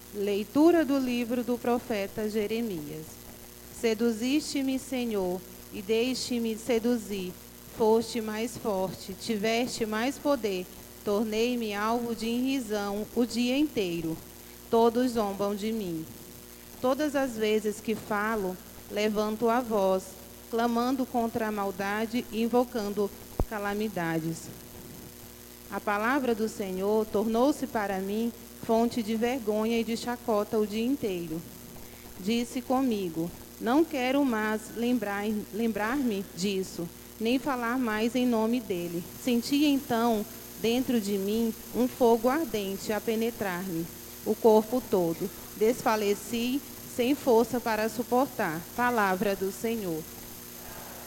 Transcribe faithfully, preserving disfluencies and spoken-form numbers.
Leitura do livro do profeta Jeremias. Seduziste-me, Senhor, e deixe-me seduzir. Foste mais forte, tiveste mais poder. Tornei-me alvo de irrisão o dia inteiro. Todos zombam de mim. Todas as vezes que falo, levanto a voz, clamando contra a maldade e invocando calamidades. A palavra do Senhor tornou-se para mim fonte de vergonha e de chacota o dia inteiro. Disse comigo: não quero mais lembrar, lembrar-me disso, nem falar mais em nome dele. Senti então, dentro de mim, um fogo ardente a penetrar-me, o corpo todo. Desfaleci, sem força para suportar. Palavra do Senhor.